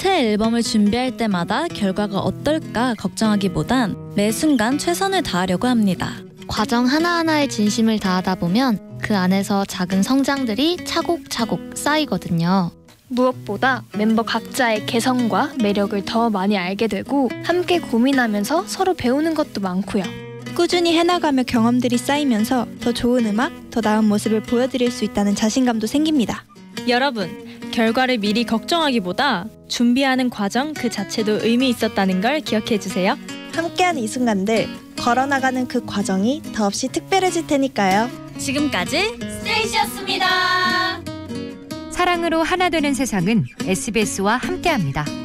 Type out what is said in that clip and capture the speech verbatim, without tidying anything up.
새 앨범을 준비할 때마다 결과가 어떨까 걱정하기보단 매 순간 최선을 다하려고 합니다. 과정 하나하나에 진심을 다하다 보면 그 안에서 작은 성장들이 차곡차곡 쌓이거든요. 무엇보다 멤버 각자의 개성과 매력을 더 많이 알게 되고 함께 고민하면서 서로 배우는 것도 많고요. 꾸준히 해나가며 경험들이 쌓이면서 더 좋은 음악, 더 나은 모습을 보여드릴 수 있다는 자신감도 생깁니다. 여러분, 결과를 미리 걱정하기보다 준비하는 과정 그 자체도 의미 있었다는 걸 기억해 주세요. 함께한 이 순간들, 걸어나가는 그 과정이 더없이 특별해질 테니까요. 지금까지 스테이시였습니다. 사랑으로 하나 되는 세상은 에스비에스와 함께합니다.